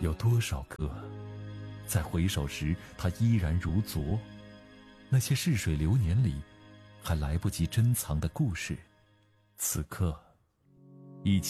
有多少个在回首时它依然如昨？那些逝水流年里还来不及珍藏的故事，此刻一起